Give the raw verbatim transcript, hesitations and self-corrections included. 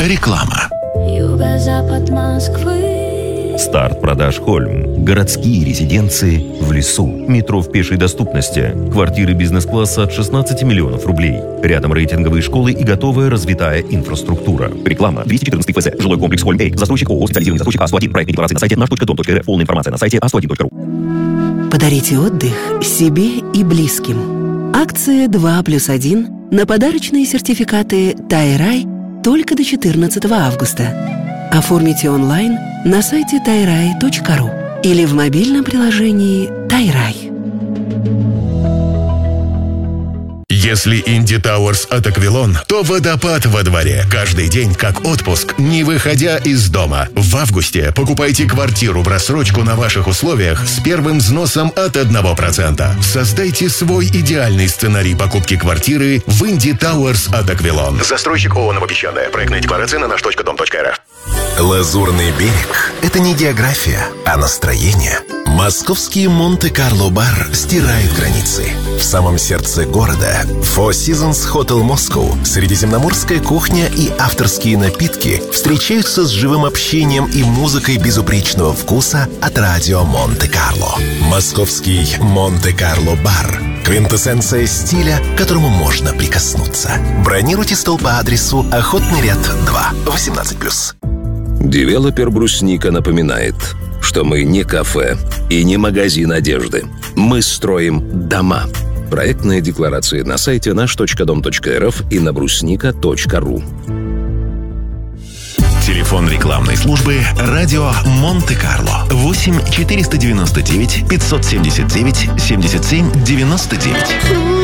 Реклама. Юго-запад Москвы. Старт продаж Хольм. Городские резиденции в лесу. Метро в пешей доступности. Квартиры бизнес-класса от шестнадцати миллионов рублей. Рядом рейтинговые школы и готовая развитая инфраструктура. Реклама. двести четырнадцать ФЗ. Жилой комплекс Хольм Эй. Застройщик ООО «Специализированный застройщик А сто один». Проектные декларации на сайте наш точка дом точка эр эф. Полная информация на сайте а сто один точка ру. Подарите отдых себе и близким. Акция два плюс один на подарочные сертификаты «Тайрай» только до четырнадцатого августа. Оформите онлайн на сайте тайрай точка ру или в мобильном приложении «Тайрай». Если Инди Тауэрс от Аквилон, то водопад во дворе. Каждый день как отпуск, не выходя из дома. В августе покупайте квартиру в рассрочку на ваших условиях с первым взносом от одного процента. Создайте свой идеальный сценарий покупки квартиры в Инди Тауэрс от Аквилон. Застройщик ООО «Новопесчаная». Проектная декларация на наш точка дом точка эр эф. Лазурный берег – это не география, а настроение. Московский Монте-Карло-бар стирает границы. В самом сердце города Four Seasons Hotel Moscow средиземноморская кухня и авторские напитки встречаются с живым общением и музыкой безупречного вкуса от радио Монте-Карло. Московский Монте-Карло-бар – квинтэссенция стиля, к которому можно прикоснуться. Бронируйте стол по адресу Охотный ряд два, восемнадцать плюс. Девелопер «Брусника» напоминает, что мы не кафе и не магазин одежды. Мы строим дома. Проектные декларации на сайте наш точка дом точка эр эф и на брусника точка ру. Телефон рекламной службы «Радио Монте-Карло» восемь четыреста девяносто девять пятьсот семьдесят девять семьдесят семь девяносто девять.